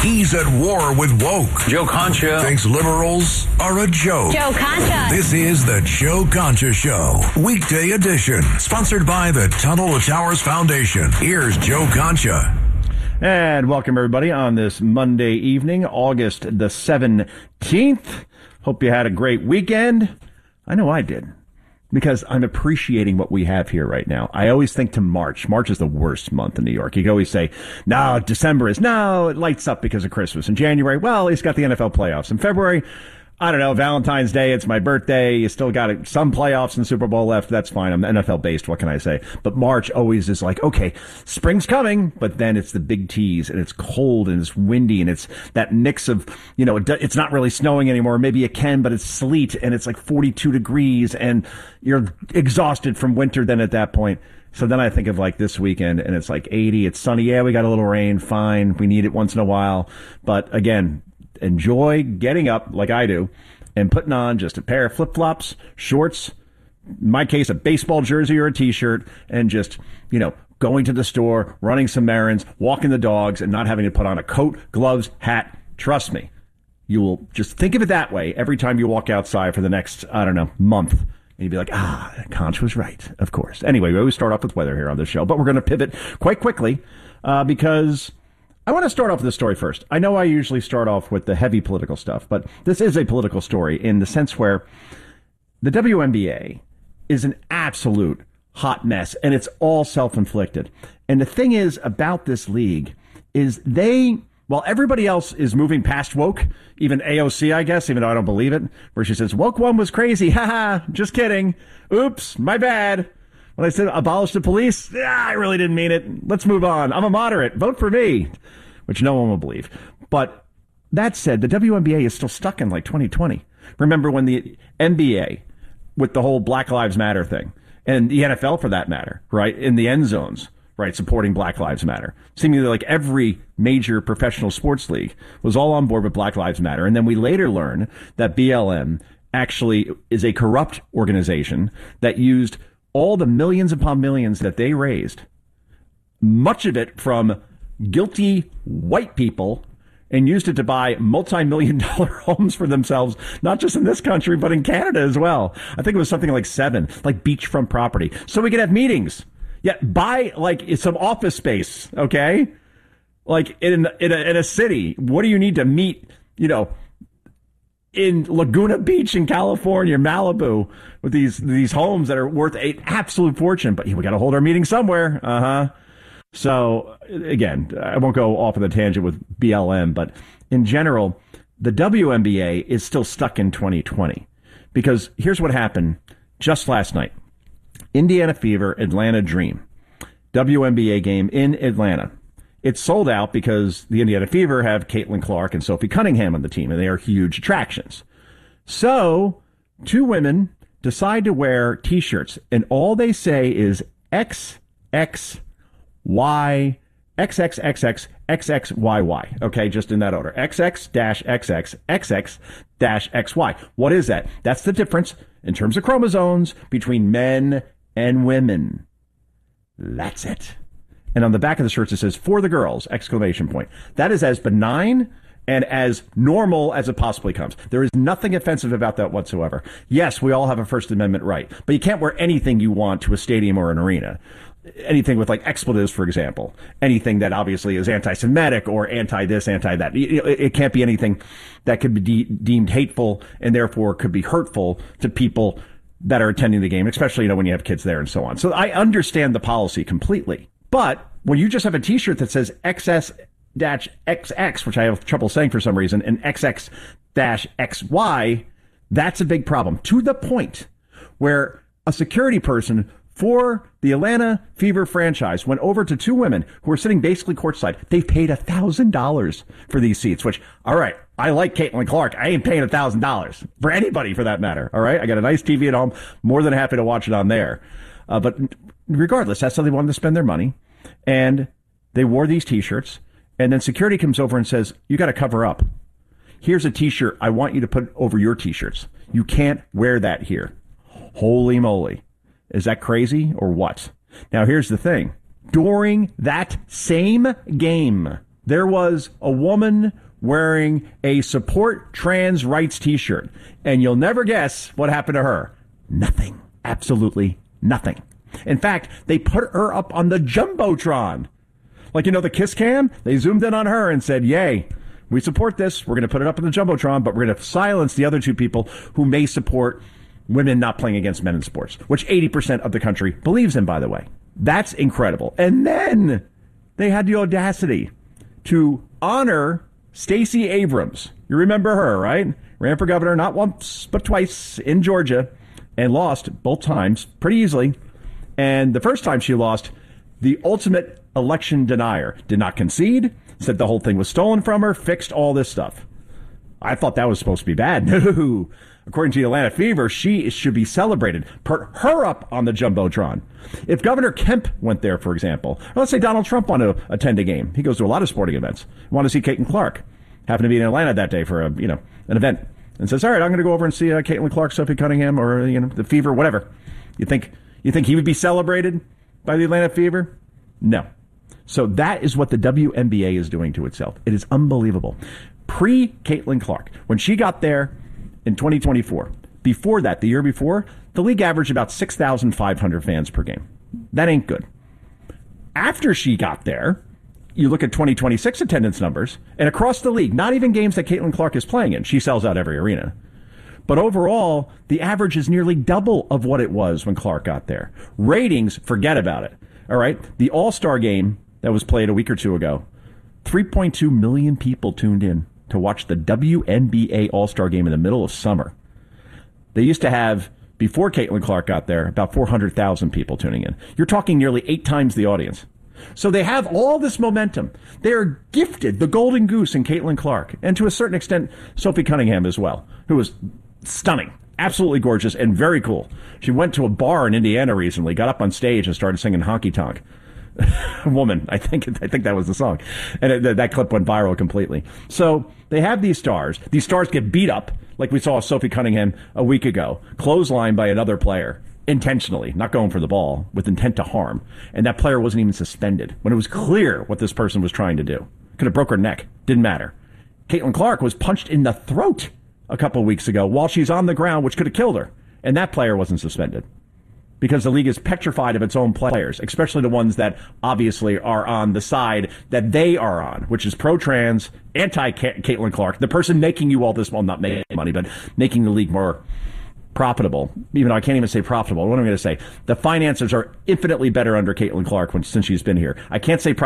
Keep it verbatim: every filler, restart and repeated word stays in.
He's at war with woke. Joe Concha Thinks liberals are a joke. Joe Concha. This is the Joe Concha Show, weekday edition, sponsored by the Tunnel to Towers Foundation. Here's Joe Concha. And welcome, everybody, on this Monday evening, August the seventeenth. Hope you had a great weekend. I know I did, because I'm appreciating what we have here right now. I always think to March. March is the worst month in New York. You can always say, no, December is, no, it lights up because of Christmas. In January, well, he's got the N F L playoffs. In February, I don't know, Valentine's Day, it's my birthday. You still got some playoffs and Super Bowl left. That's fine. I'm N F L based. What can I say? But March always is like, okay, spring's coming, but then it's the big tease, and it's cold and it's windy, and it's that mix of, you know, it's not really snowing anymore. Maybe it can, but it's sleet, and it's like forty-two degrees, and you're exhausted from winter then at that point. So then I think of like this weekend, and it's like eighty. It's sunny. Yeah, we got a little rain. Fine. We need it once in a while. But again, enjoy getting up like I do and putting on just a pair of flip-flops, shorts, in my case, a baseball jersey or a T-shirt, and just, you know, going to the store, running some errands, walking the dogs, and not having to put on a coat, gloves, hat. Trust me, you will just think of it that way every time you walk outside for the next, I don't know, month. And you'd be like, ah, Conch was right, of course. Anyway, we always start off with weather here on the show, but we're going to pivot quite quickly uh, because I want to start off with this story first. I know I usually start off with the heavy political stuff, but this is a political story in the sense where the W N B A is an absolute hot mess, and it's all self-inflicted. And the thing is about this league is they, while everybody else is moving past woke, even A O C, I guess, even though I don't believe it, where she says, woke one was crazy. Haha, just kidding. Oops, my bad. When I said abolish the police, yeah, I really didn't mean it. Let's move on. I'm a moderate. Vote for me, which no one will believe. But that said, the W N B A is still stuck in like twenty twenty. Remember when the N B A, with the whole Black Lives Matter thing, and the N F L for that matter, right, in the end zones, right, supporting Black Lives Matter. Seemingly like every major professional sports league was all on board with Black Lives Matter. And then we later learned that B L M actually is a corrupt organization that used all the millions upon millions that they raised, much of it from guilty white people, and used it to buy multi-million dollar homes for themselves, not just in this country, but in Canada as well. I think it was something like seven, like beachfront property. So we could have meetings. Yeah, buy like some office space, okay? Like in, in, a, in a city. What do you need to meet, you know, in Laguna Beach in California, Malibu, with these these homes that are worth an absolute fortune? But we got to hold our meeting somewhere. Uh-huh. So, again, I won't go off on the tangent with B L M, but in general, the W N B A is still stuck in twenty twenty. Because here's what happened just last night. Indiana Fever, Atlanta Dream. W N B A game in Atlanta. It's sold out because the Indiana Fever have Caitlin Clark and Sophie Cunningham on the team, and they are huge attractions. So, two women decide to wear T-shirts, and all they say is X X Y, X X X X, X X Y Y. Okay, just in that order. X X X X, X X X Y. What is that? That's the difference in terms of chromosomes between men and women. That's it. And on the back of the shirts, it says, for the girls, exclamation point. That is as benign and as normal as it possibly comes. There is nothing offensive about that whatsoever. Yes, we all have a First Amendment right, but you can't wear anything you want to a stadium or an arena. Anything with like expletives, for example. Anything that obviously is anti-Semitic or anti-this, anti-that. It can't be anything that could be de- deemed hateful and therefore could be hurtful to people that are attending the game, especially, you know, when you have kids there and so on. So I understand the policy completely. But when you just have a T-shirt that says X S X X, which I have trouble saying for some reason, and X X X Y, that's a big problem. To the point where a security person for the Atlanta Fever franchise went over to two women who were sitting basically courtside. They've paid one thousand dollars for these seats, which, all right, I like Caitlin Clark. I ain't paying one thousand dollars for anybody for that matter. All right, I got a nice T V at home. More than happy to watch it on there. Uh, but regardless, that's how they wanted to spend their money. And they wore these T-shirts. And then security comes over and says, you got to cover up. Here's a T-shirt. I want you to put over your T-shirts. You can't wear that here. Holy moly. Is that crazy or what? Now, here's the thing. During that same game, there was a woman wearing a support trans rights t-shirt. And you'll never guess what happened to her. Nothing. Absolutely nothing. In fact, they put her up on the Jumbotron. Like, you know, the Kiss Cam? They zoomed in on her and said, yay, we support this. We're going to put it up on the Jumbotron, but we're going to silence the other two people who may support women not playing against men in sports, which eighty percent of the country believes in, by the way. That's incredible. And then they had the audacity to honor Stacey Abrams. You remember her, right? Ran for governor not once, but twice in Georgia and lost both times pretty easily. And the first time she lost, the ultimate election denier did not concede, said the whole thing was stolen from her, fixed all this stuff. I thought that was supposed to be bad. No. According to the Atlanta Fever, she should be celebrated. Put her up on the Jumbotron. If Governor Kemp went there, for example, or let's say Donald Trump wanted to attend a game. He goes to a lot of sporting events. Want to see Caitlin Clark. Happened to be in Atlanta that day for a, you know, an event. And says, all right, I'm going to go over and see uh, Caitlin Clark, Sophie Cunningham, or, you know, the Fever, whatever. You think, you think he would be celebrated by the Atlanta Fever? No. So that is what the W N B A is doing to itself. It is unbelievable. Pre-Caitlin Clark, when she got there in twenty twenty-four, before that, the year before, the league averaged about six thousand five hundred fans per game. That ain't good. After she got there, you look at twenty twenty-six attendance numbers, and across the league, not even games that Caitlin Clark is playing in, she sells out every arena. But overall, the average is nearly double of what it was when Clark got there. Ratings, forget about it. All right, the All-Star game that was played a week or two ago, three point two million people tuned in to watch the W N B A All-Star game in the middle of summer. They used to have, before Caitlin Clark got there, about four hundred thousand people tuning in. You're talking nearly eight times the audience. So they have all this momentum. They're gifted the golden goose in Caitlin Clark, and to a certain extent, Sophie Cunningham as well, who was stunning, absolutely gorgeous, and very cool. She went to a bar in Indiana recently, got up on stage and started singing Honky Tonk. Woman, I think I think that was the song. And it, that clip went viral completely. So they have these stars. These stars get beat up, like we saw Sophie Cunningham a week ago, clotheslined by another player, intentionally, not going for the ball, with intent to harm. And that player wasn't even suspended when it was clear what this person was trying to do. Could have broke her neck. Didn't matter. Caitlin Clark was punched in the throat a couple of weeks ago while she's on the ground, which could have killed her. And that player wasn't suspended. Because the league is petrified of its own players, especially the ones that obviously are on the side that they are on, which is pro-trans, anti-Caitlin Clark, the person making you all this, well, not making money, but making the league more profitable. Even though I can't even say profitable. What am I going to say? The finances are infinitely better under Caitlin Clark when, since she's been here. I can't say profitable.